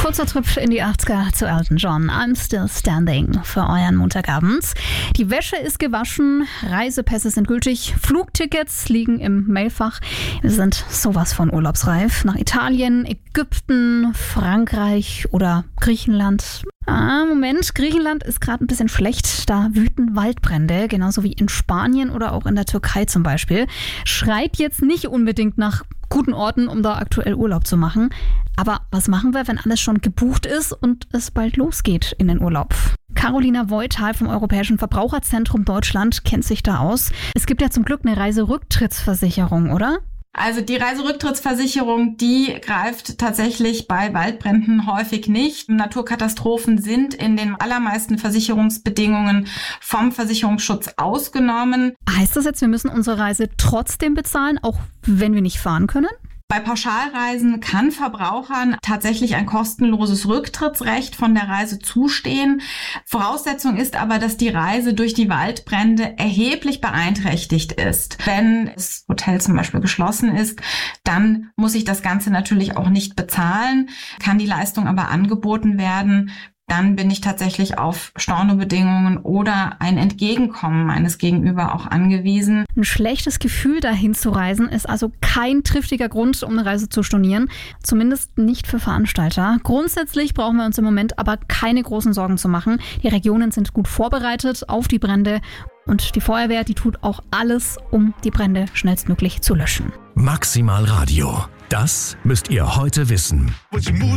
Kurzer Trip in die 80er zu Elton John. I'm Still Standing für euren Montagabend. Die Wäsche ist gewaschen, Reisepässe sind gültig, Flugtickets liegen im Mailfach. Wir sind sowas von urlaubsreif. Nach Italien, Ägypten, Frankreich oder Griechenland. Moment, Griechenland ist gerade ein bisschen schlecht. Da wüten Waldbrände, genauso wie in Spanien oder auch in der Türkei zum Beispiel. Schreit jetzt nicht unbedingt nach guten Orten, um da aktuell Urlaub zu machen. Aber was machen wir, wenn alles schon gebucht ist und es bald losgeht in den Urlaub? Carolina Voithal vom Europäischen Verbraucherzentrum Deutschland kennt sich da aus. Es gibt ja zum Glück eine Reiserücktrittsversicherung, oder? Also die Reiserücktrittsversicherung, die greift tatsächlich bei Waldbränden häufig nicht. Naturkatastrophen sind in den allermeisten Versicherungsbedingungen vom Versicherungsschutz ausgenommen. Heißt das jetzt, wir müssen unsere Reise trotzdem bezahlen, auch wenn wir nicht fahren können? Bei Pauschalreisen kann Verbrauchern tatsächlich ein kostenloses Rücktrittsrecht von der Reise zustehen. Voraussetzung ist aber, dass die Reise durch die Waldbrände erheblich beeinträchtigt ist. Wenn das Hotel zum Beispiel geschlossen ist, dann muss ich das Ganze natürlich auch nicht bezahlen, kann die Leistung aber angeboten werden. Dann bin ich tatsächlich auf Stornobedingungen oder ein Entgegenkommen meines Gegenüber auch angewiesen. Ein schlechtes Gefühl, dahin zu reisen, ist also kein triftiger Grund, um eine Reise zu stornieren. Zumindest nicht für Veranstalter. Grundsätzlich brauchen wir uns im Moment aber keine großen Sorgen zu machen. Die Regionen sind gut vorbereitet auf die Brände. Und die Feuerwehr, die tut auch alles, um die Brände schnellstmöglich zu löschen. Maximal Radio. Das müsst ihr heute wissen.